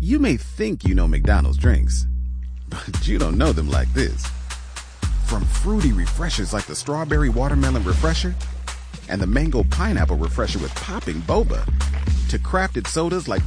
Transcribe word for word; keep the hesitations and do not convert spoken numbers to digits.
You may think you know McDonald's drinks, but you don't know them like this. From fruity refreshers like the Strawberry Watermelon Refresher and the Mango Pineapple Refresher with popping boba, to crafted sodas like